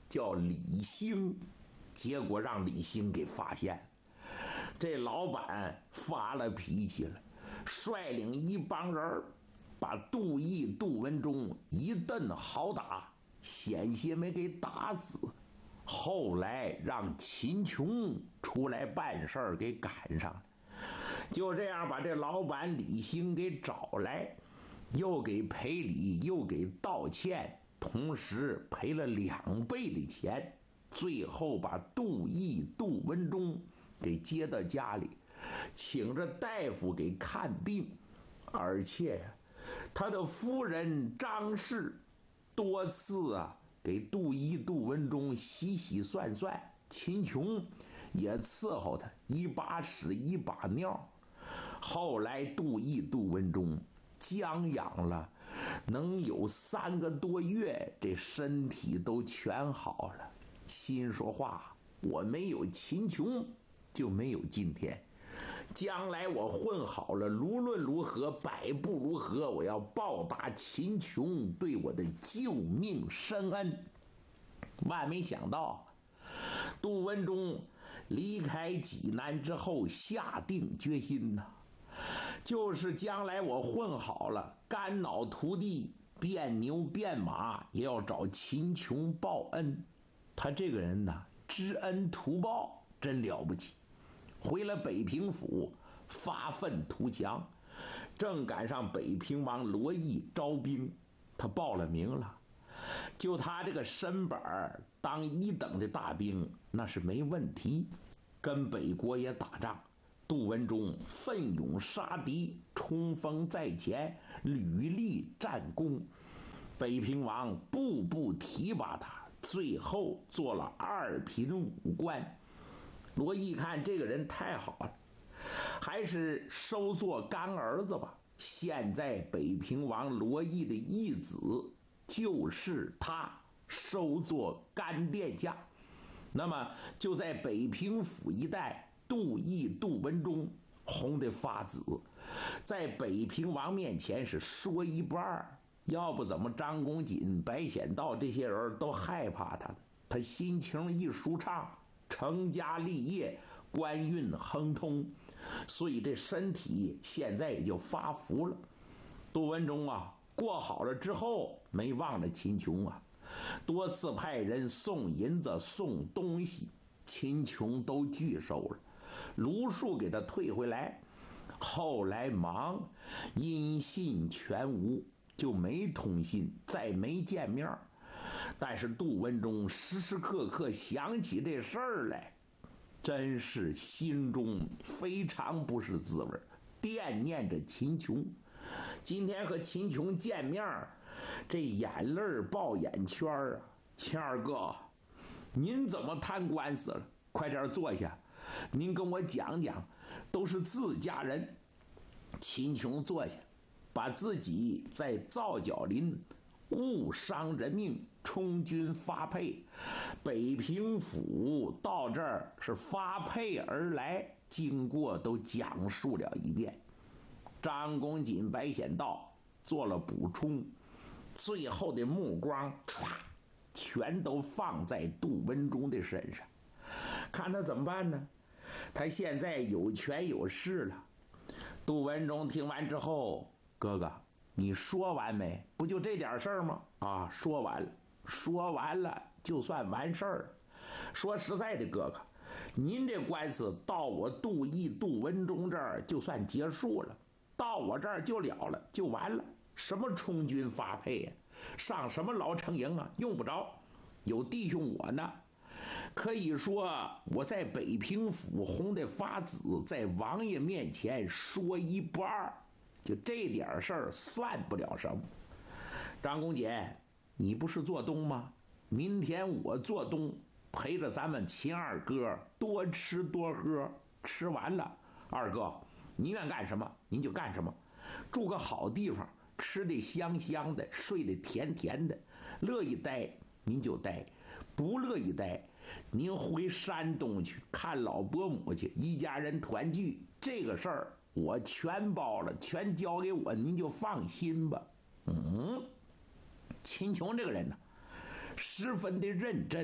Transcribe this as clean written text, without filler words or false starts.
叫李兴，结果让李兴给发现了。这老板发了脾气了，率领一帮人把杜毅、杜文忠一顿好打，险些没给打死。后来让秦琼出来办事儿给赶上了，就这样把这老板李兴给找来，又给赔礼又给道歉，同时赔了2倍的钱，最后把杜毅、杜文忠给接到家里，请着大夫给看病，而且他的夫人张氏多次给杜毅、杜文忠洗洗涮涮，秦琼也伺候他一把屎一把尿。后来杜毅、杜文忠将养了能有3个多月，这身体都全好了，心说话，我没有秦琼就没有今天，将来我混好了，无论如何百步如何，我要报答秦琼对我的救命深恩。万没想到杜文忠离开济南之后下定决心呐，就是将来我混好了，肝脑涂地，变牛变马，也要找秦琼报恩。他这个人呢，知恩图报，真了不起。回了北平府，发愤图强，正赶上北平王罗毅招兵，他报了名了。就他这个身板，当1等的大兵那是没问题，跟北国也打仗。杜文忠奋勇杀敌，冲锋在前，屡立战功，北平王步步提拔他，最后做了2品武官。罗毅看这个人太好了，还是收做干儿子吧。现在北平王罗毅的义子就是他，收做干殿下。那么就在北平府一带，杜毅、杜文忠红得发紫，在北平王面前是说一不二。要不怎么张公瑾、白显道这些人都害怕他？他心情一舒畅，成家立业，官运亨通，所以这身体现在也就发福了。杜文忠过好了之后，没忘了秦琼多次派人送银子送东西，秦琼都拒收了，如数给他退回来。后来忙音信全无，就没通信，再没见面。但是杜文忠时时刻刻想起这事儿来，真是心中非常不是滋味，惦念着秦琼。今天和秦琼见面，这眼泪爆眼圈谦儿哥，您怎么谈官司了？快点坐下，您跟我讲讲，都是自家人。秦琼坐下，把自己在皂角林误伤人命，充军发配，北平府到这儿是发配而来，经过都讲述了一遍。张公瑾、白显道做了补充，最后的目光歘全都放在杜文忠的身上，看他怎么办呢？他现在有权有势了。杜文忠听完之后，哥哥你说完没？不就这点事儿吗？说完了，说完了就算完事儿。说实在的，哥哥，您这官司到我杜毅、杜文忠这儿就算结束了，到我这儿就了了，就完了。什么充军发配呀，上什么牢城营用不着。有弟兄我呢，可以说我在北平府红得发紫，在王爷面前说一不二，就这点事儿算不了什么。张公瑾，你不是做东吗？明天我做东，陪着咱们秦二哥多吃多喝，吃完了，二哥您愿干什么您就干什么，住个好地方，吃得香香的，睡得甜甜的，乐意待您就待，不乐意待您回山东去看老伯母去，一家人团聚，这个事儿我全包了，全交给我，您就放心吧。秦琼这个人呢，十分的认真。